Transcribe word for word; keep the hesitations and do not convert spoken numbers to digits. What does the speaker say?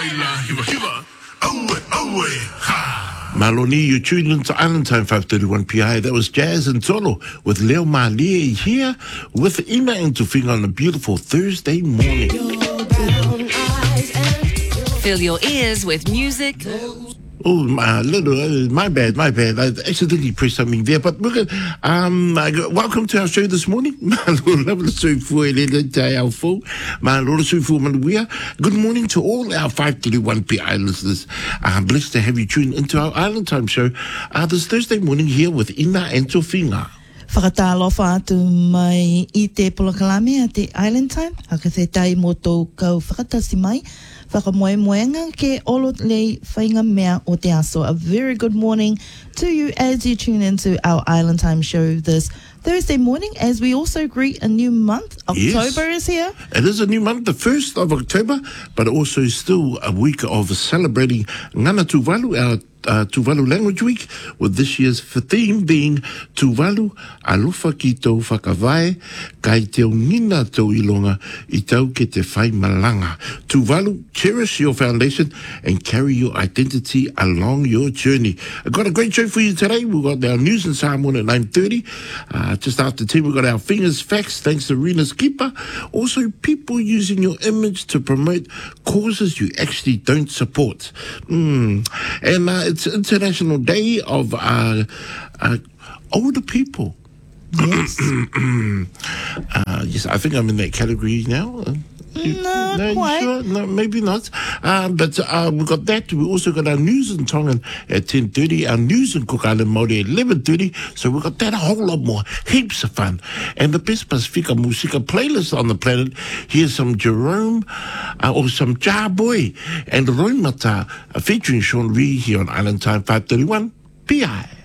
Laila, hiva, hiva. Aue, aue, ha. Maloni, you tuned into Island Time five thirty-one P I. That was Jazz and Tolo with Leo Malie here with Ina and Tufinga on a beautiful Thursday morning. Fill your ears with music. Oh, my little, uh, my bad, my bad. I accidentally pressed something there. But we're gonna, um, I go, welcome to our show this morning. Good morning to all our five thirty-one P I listeners. I'm blessed to have you tune into our Island Time show uh, this Thursday morning here with Ina and Tofinga. Whakatalofa atu mai I te polokalame a te Island Time. Haka te tai mo tō kau whakatasi mai. Whakamoemoenga ke olo lei whainga mea o te aso. A very good morning to you as you tune into our Island Time show this Thursday morning as we also greet a new month. October Yes. is here. It is a new month, the first of October, but also still a week of celebrating Ngana Tuvalu, our uh, Tuvalu Language Week, with this year's theme being Tuvalu Alofa ki tau whakawai, kai teo ngina tau ilonga, I tau ke te whai malanga. Tuvalu, cherish your foundation and carry your identity along your journey. I've got a great show for you today. We've got our news and Samoan at nine thirty. Uh, just after ten, we've got our Fingers Facts, thanks to Rena's Keeper. Also, people using your image to promote causes you actually don't support. Mm. And uh, it's International Day of uh, uh, Older People. Yes. uh, yes, I think I'm in that category now. Uh, you- Not no, you quite. Sure? No, maybe not. Um, but uh, we've got that. We also got our news in Tongan at ten thirty, our news in Cook Island Māori at eleven thirty. So we've got that a whole lot more. Heaps of fun. And the best Pasifika Musika playlist on the planet. Here's some Jerome uh, or some Jar Boy and Roimata uh, featuring Sean Ree here on Island Time five thirty-one P I.